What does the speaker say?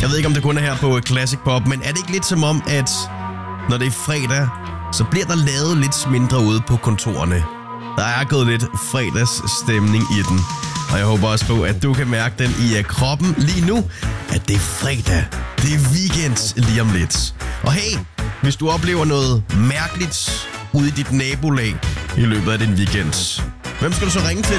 Jeg ved ikke, om det kun er her på Classic Pop, men er det ikke lidt som om, at når det er fredag, så bliver der lavet lidt mindre ude på kontorerne? Der er gået lidt fredagsstemning i den, og jeg håber også på, at du kan mærke den i kroppen lige nu, at det er fredag. Det er weekend lige om lidt. Og hey, hvis du oplever noget mærkeligt ude i dit nabolag i løbet af din weekend, hvem skal du så ringe til?